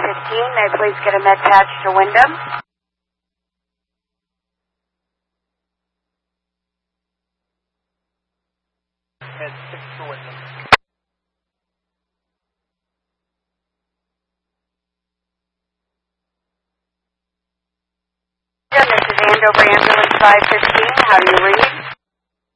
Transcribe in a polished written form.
May I please get a med patch to Wyndham? Med 6 to Wyndham. This is Andover Ambulance 515. How do you read?